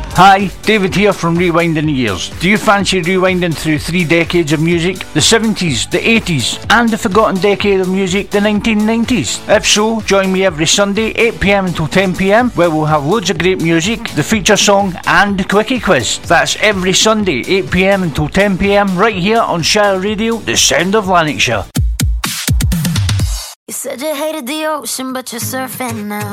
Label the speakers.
Speaker 1: Hi, David here from Rewinding the Years. Do you fancy rewinding through 3 decades of music? The 70s, the 80s, and the forgotten decade of music, the 1990s? If so, join me every Sunday, 8pm until 10pm, where we'll have loads of great music, the feature song, and the quickie quiz. That's every Sunday, 8pm until 10pm, right here on Shire Radio, the sound of Lanarkshire.
Speaker 2: You said you hated the ocean, but you're surfing now.